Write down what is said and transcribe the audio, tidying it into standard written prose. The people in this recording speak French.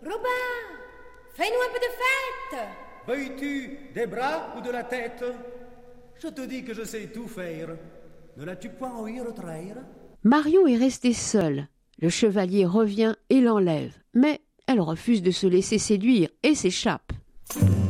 Clopin, fais-nous un peu de fête. Veuilles-tu des bras ou de la tête? Je te dis que je sais tout faire. Ne l'as-tu point ouï retraire? Marion est restée seule. Le chevalier revient et l'enlève, mais elle refuse de se laisser séduire et s'échappe.